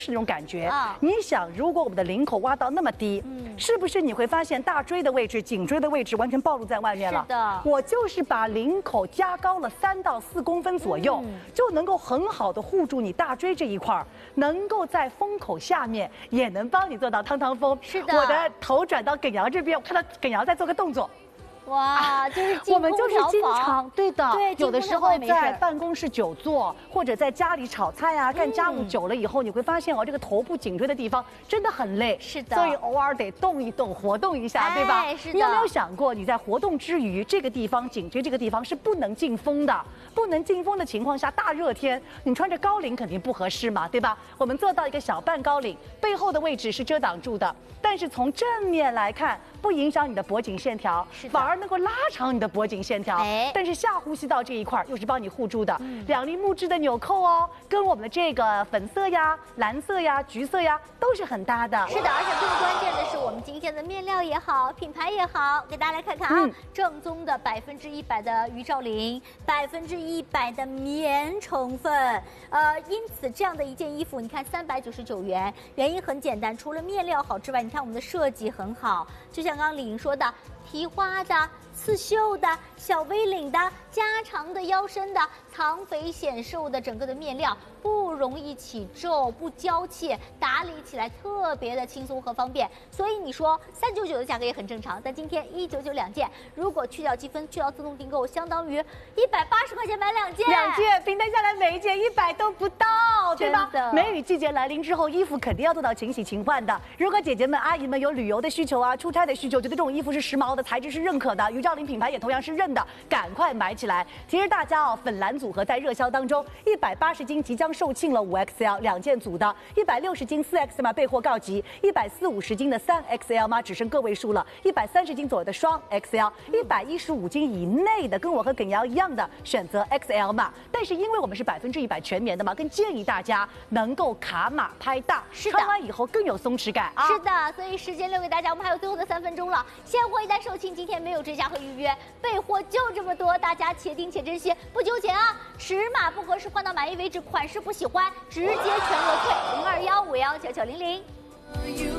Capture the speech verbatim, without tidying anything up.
是那种感觉。 啊、 你想，如果我们的领口挖到那么低，嗯，是不是你会发现大椎的位置、颈椎的位置完全暴露在外面了？ 是的， 我就是把领口加高了三到四公分左右，嗯、就能够很好的护住你大椎这一块，能够在风口下面也能帮你做到汤汤风。 是的， 我的头转到耿瑶这边，我看到耿瑶在做个动作。 哇，就是我们就是经常对的， 对， 有的时候在办公室久坐，或者在家里炒菜啊，干家务久了以后，你会发现哦，这个头部颈椎的地方真的很累， 是的， 所以偶尔得动一动，活动一下，对吧？ 是的。 你有没有想过，你在活动之余，这个地方颈椎这个地方是不能进风的，不能进风的情况下，大热天你穿着高领肯定不合适嘛，对吧？我们做到一个小半高领，背后的位置是遮挡住的，但是从正面来看，不影响你的脖颈线条，反而能够拉长你的脖颈线条。哎，但是下呼吸道这一块又是帮你护住的，嗯、两粒木质的纽扣哦，跟我们的这个粉色呀、蓝色呀、橘色呀都是很搭的。 是的，而且更关键的是，我们今天的面料也好，品牌也好，给大家来看看啊，嗯、正宗的百分之一百的鱼罩绫，百分之一百的棉成分。呃，因此这样的一件衣服，你看三百九十九元，原因很简单，除了面料好之外，你看我们的设计很好，就像刚刚李莹说的，提花的、刺绣的、小 V 领的、加长的、腰身的、藏肥显瘦的，整个的面料不容易起皱，不娇气，打理起来特别的轻松和方便。所以你说三九九的价格也很正常，但今天一九九两件，如果去掉积分，去掉自动订购，相当于一百八十块钱买两件。 两件平摊下来，每一件一百都不到，对吧？梅雨季节来临之后，衣服肯定要做到勤洗勤换的。如果姐姐们、阿姨们有旅游的需求啊、出差的需求，觉得这种衣服是时髦的，材质是认可的，鱼罩绫品牌也同样是认的，赶快买起来！提示大家哦，粉蓝组合在热销当中，一百八十斤即将售罄了，五 X L 两件组的，一百六十斤四 X L 嘛备货告急，一百四五十斤的三 X L 嘛只剩个位数了，一百三十斤左右的双 X L， 一百一十五斤以内的跟我和耿瑶一样的选择 X L 码，但是因为我们是百分之一百全棉的嘛，更建议大家能够卡码拍大， 是的， 穿完以后更有松弛感啊。 是的，所以时间留给大家，我们还有最后的三分钟了，现货一旦售罄，今天没有追加和预约，备货就这么多，大家且订且珍惜，不纠结啊！尺码不合适换到满意为止，款式不喜欢直接全额退，零二幺五幺九九零零。